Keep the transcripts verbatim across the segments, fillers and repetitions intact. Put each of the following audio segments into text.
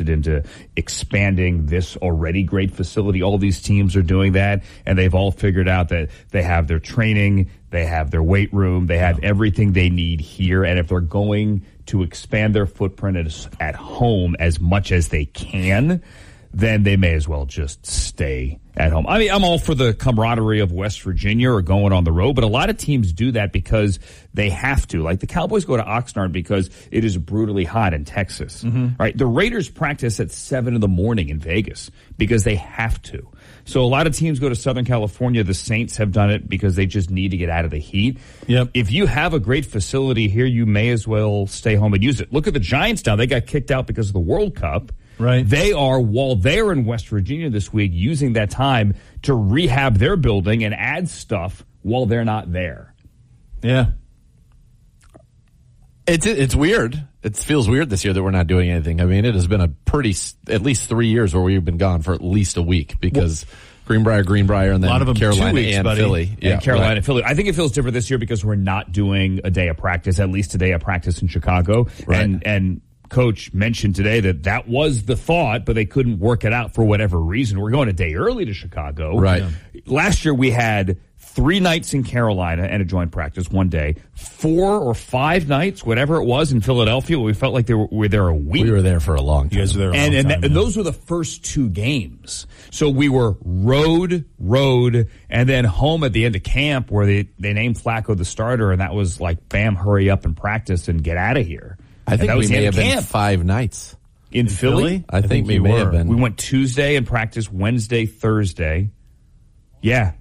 invested into expanding this already great facility. All these teams are doing that, and they've all figured out that they have their training, they have their weight room, they have everything they need here. And if they're going to expand their footprint at, at home as much as they can, then they may as well just stay at home. I mean, I'm all for the camaraderie of West Virginia or going on the road, but a lot of teams do that because they have to. Like the Cowboys go to Oxnard because it is brutally hot in Texas, mm-hmm. right? The Raiders practice at seven in the morning in Vegas because they have to. So a lot of teams go to Southern California. The Saints have done it because they just need to get out of the heat. Yep. If you have a great facility here, you may as well stay home and use it. Look at the Giants now. They got kicked out because of the World Cup. Right. They are, while they're in West Virginia this week, using that time to rehab their building and add stuff while they're not there. Yeah. It's it's weird. It feels weird this year that we're not doing anything. I mean, it has been a pretty, at least three years where we've been gone for at least a week because well, Greenbrier, Greenbrier, and then a lot of them Carolina two weeks, and buddy. Philly. Yeah, Yeah, Carolina right. and Philly. I think it feels different this year because we're not doing a day of practice, at least a day of practice in Chicago. Right. And, and, Coach mentioned today that that was the thought, but they couldn't work it out for whatever reason. We're going a day early to Chicago. Right. Yeah. Last year we had three nights in Carolina and a joint practice one day, four or five nights, whatever it was, in Philadelphia. We felt like they were, we were there a week. We were there for a long time. You guys were there a long and, and, time. and yeah. those were the first two games. So we were road, road, and then home at the end of camp where they, they named Flacco the starter, and that was like, bam, hurry up and practice and get out of here. I think we may have been camp. five nights. In, in Philly? Philly? I, I think, think we you may were. have been. We went Tuesday and practiced Wednesday, Thursday. Yeah.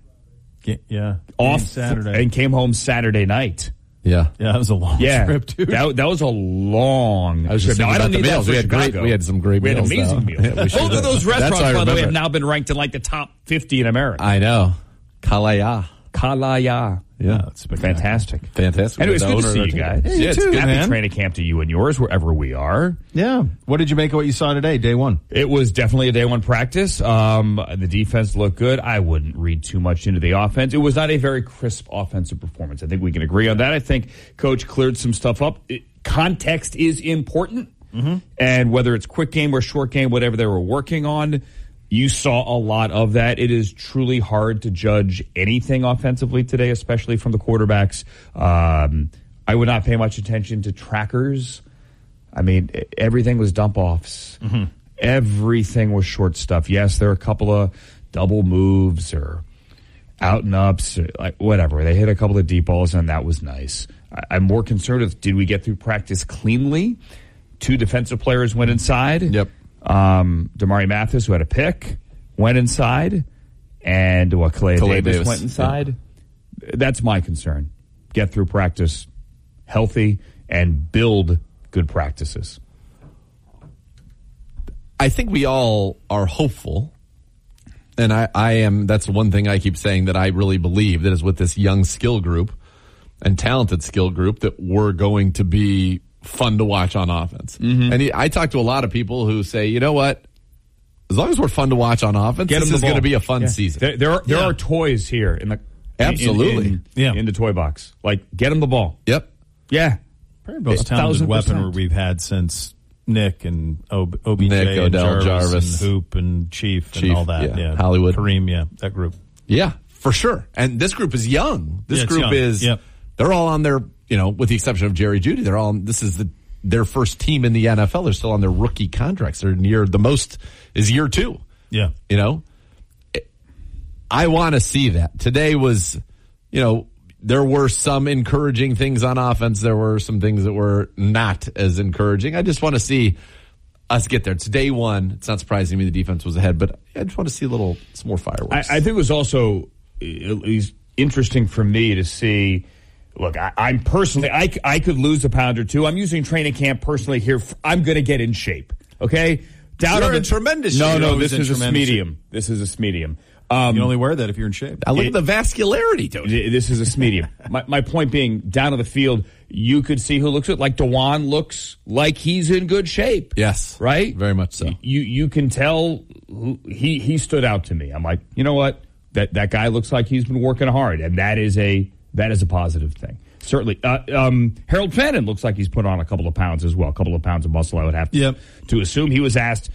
Yeah. Off Saturday. And came home Saturday night. Yeah. Yeah, that was a long yeah. trip, dude. That, that was a long I was just trip. thinking Now, I about don't the need meals. that We for had great. Chicago. We had some great we meals. We had amazing though. meals. Yeah, we Both of those restaurants, by the way, have now been ranked in like the top fifty in America. I know. Kalaya. Kalaya. Yeah, it's fantastic. Fantastic. Anyway, it's good to see you guys. Hey, you yeah, too, it's happy man. training camp to you and yours, wherever we are. Yeah. What did you make of what you saw today, day one? It was definitely a day one practice. Um, the defense looked good. I wouldn't read too much into the offense. It was not a very crisp offensive performance. I think we can agree on that. I think Coach cleared some stuff up. It, context is important. Mm-hmm. And whether it's quick game or short game, whatever they were working on, you saw a lot of that. It is truly hard to judge anything offensively today, especially from the quarterbacks. Um, I would not pay much attention to trackers. I mean, everything was dump-offs. Mm-hmm. Everything was short stuff. Yes, there are a couple of double moves or out-and-ups, or like whatever. They hit a couple of deep balls, and that was nice. I, I'm more concerned with, did we get through practice cleanly? Two defensive players went inside. Yep. Um, Damari Mathis, who had a pick, went inside, and what, Calais, Calais Davis, Davis went inside. Yeah. That's my concern. Get through practice healthy and build good practices. I think we all are hopeful, and I, I am. That's one thing I keep saying that I really believe, that is with this young skill group and talented skill group, that we're going to be fun to watch on offense. Mm-hmm. And he, I talk to a lot of people who say, you know what, as long as we're fun to watch on offense, Get this is going to be a fun yeah. season. There, there are there yeah. are toys here in the absolutely in, in, yeah in the toy box. Like, get them the ball. Yep. Yeah. Probably the most talented weapon we've had since Nick and o- O B J Nick, and Odell, Jarvis, Jarvis. and Hoop and Chief, Chief and all that. Yeah. Yeah. Hollywood. Kareem, yeah, that group. Yeah, for sure. And this group is young. This yeah, group young. is, yep. they're all on their, you know, with the exception of Jerry Jeudy, they're all, this is the their first team in the N F L. They're still on their rookie contracts. They're near, the most is year two. Yeah. You know, I want to see that. Today was, you know, there were some encouraging things on offense. There were some things that were not as encouraging. I just want to see us get there. It's day one. It's not surprising me the defense was ahead, but I just want to see a little, some more fireworks. I, I think it was also at least interesting for me to see. Look, I, I'm personally, I, I could lose a pound or two. I'm using training camp personally here. I'm going to get in shape. Okay, down You're on the in tremendous no, shape. no. Always This in is a tremendous medium. shape. This is a medium. Um, You only wear that if you're in shape. I look it, at the vascularity to it. This is a medium. my, my point being, down on the field, you could see who looks good. Like DeJuan looks like he's in good shape. Yes, right. Very much so. You you can tell who, he he stood out to me. I'm like, you know what? That that guy looks like he's been working hard, and that is a that is a positive thing. Certainly. Uh, um, Harold Fannin looks like he's put on a couple of pounds as well, a couple of pounds of muscle, I would have to, yep. to assume. He was asked